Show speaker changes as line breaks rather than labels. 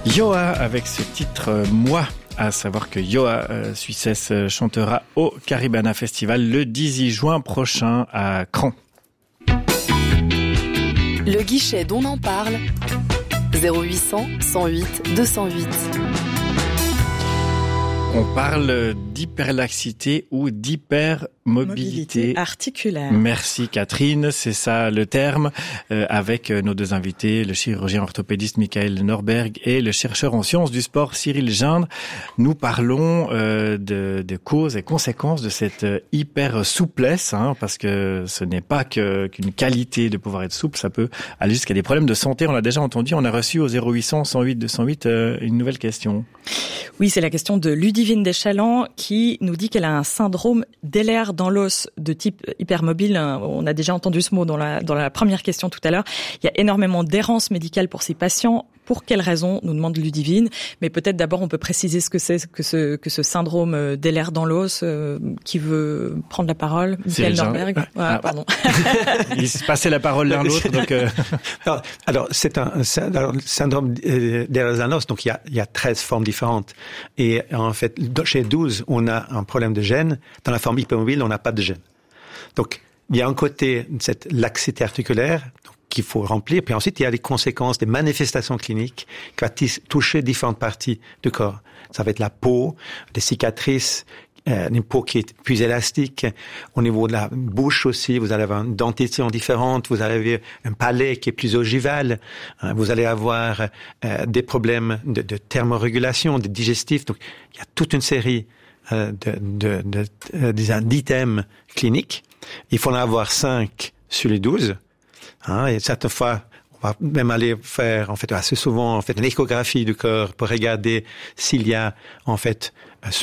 Yoa avec ce titre Moi, à savoir que Yoa Suissesse chantera au Caribana Festival le 18 juin prochain à Cran.
Le guichet d'On en parle, 0800 108 208.
On parle d'hyperlaxité ou d'hypermobilité
articulaire.
Merci Catherine, c'est ça le terme, avec nos deux invités, le chirurgien orthopédiste Michael Norberg et le chercheur en sciences du sport Cyril Gindre. Nous parlons de causes et conséquences de cette hyper souplesse, parce que ce n'est pas qu'une qualité de pouvoir être souple, ça peut aller jusqu'à des problèmes de santé. On l'a déjà entendu, on a reçu au 0800 108 208 une nouvelle question.
Oui, c'est la question de Ludivine Deschalans qui nous dit qu'elle a un syndrome d'Ehlers dans l'os de type hypermobile. On a déjà entendu ce mot dans la première question tout à l'heure. Il y a énormément d'errance médicale pour ces patients. Pour quelles raisons, nous demande Ludivine. Mais peut-être d'abord on peut préciser ce que c'est que ce syndrome d'Ehlers dans l'os. Qui veut prendre la parole? Michael Norberg. Pardon.
Il se passait la parole l'un l'autre. Donc
alors c'est un syndrome d'Ehlers dans l'os. Donc il y a 13 formes différentes. Et en fait, chez 12, on a un problème de gène. Dans la forme hypermobile, on n'a pas de gène. Donc il y a un côté cette laxité articulaire qu'il faut remplir. Puis ensuite, il y a des conséquences, des manifestations cliniques qui vont toucher différentes parties du corps. Ça va être la peau, des cicatrices, une peau qui est plus élastique. Au niveau de la bouche aussi, vous allez avoir une dentition différente, vous allez avoir un palais qui est plus ogival, vous allez avoir des problèmes de thermorégulation, de digestif. Donc, il y a toute une série d'items cliniques. Il faut en avoir 5 sur les 12. Et certaines fois, on va même aller faire, assez souvent, une échographie du corps pour regarder s'il y a,